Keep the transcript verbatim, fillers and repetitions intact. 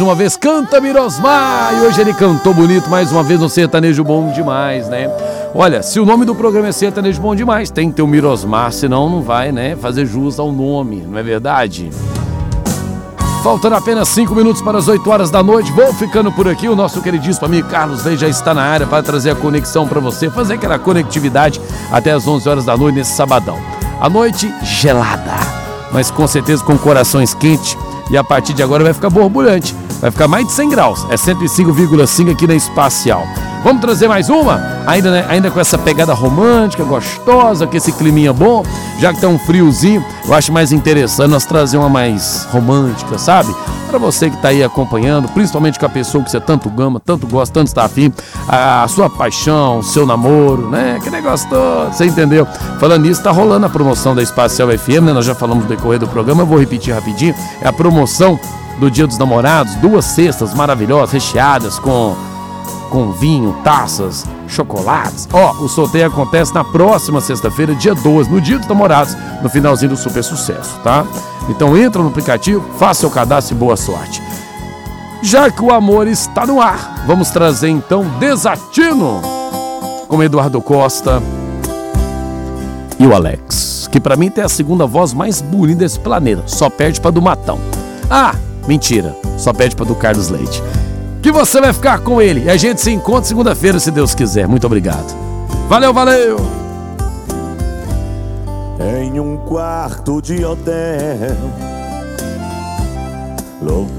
Uma vez canta Mirosmar, e hoje ele cantou bonito mais uma vez no Sertanejo Bom Demais, né? Olha, se o nome do programa é Sertanejo Bom Demais, tem que ter o Mirosmar, senão não vai, né, fazer jus ao nome, não é verdade? Faltando apenas cinco minutos para as oito horas da noite, vou ficando por aqui. O nosso queridíssimo amigo Carlos Reis já está na área para trazer a conexão para você, fazer aquela conectividade até as onze horas da noite nesse sabadão. A noite gelada, mas com certeza com corações quentes, e a partir de agora vai ficar borbulhante. Vai ficar mais de cem graus, é cento e cinco vírgula cinco aqui na Espacial. Vamos trazer mais uma? Ainda, né, ainda com essa pegada romântica, gostosa, com esse climinha bom. Já que tá um friozinho, eu acho mais interessante nós trazer uma mais romântica, sabe? Para você que tá aí acompanhando, principalmente com a pessoa que você tanto gama, tanto gosta, tanto está afim, a sua paixão, o seu namoro, né? Que negócio todo, você entendeu? Falando nisso, tá rolando a promoção da Espacial F M, né? Nós já falamos no decorrer do programa, eu vou repetir rapidinho. É a promoção do Dia dos Namorados, duas cestas maravilhosas, recheadas com, com vinho, taças, chocolates. Ó, o sorteio acontece na próxima sexta-feira, dia doze, no Dia dos Namorados, no finalzinho do Super Sucesso, tá? Então entra no aplicativo, faça seu cadastro e boa sorte. Já que o amor está no ar, vamos trazer então Desatino com Eduardo Costa e o Alex, que pra mim tem a segunda voz mais bonita desse planeta, só perde pra do Matão. Ah, mentira, só pede para do Carlos Leite. Que você vai ficar com ele. E a gente se encontra segunda-feira, se Deus quiser. Muito obrigado. Valeu, valeu! Em um quarto de hotel, louco.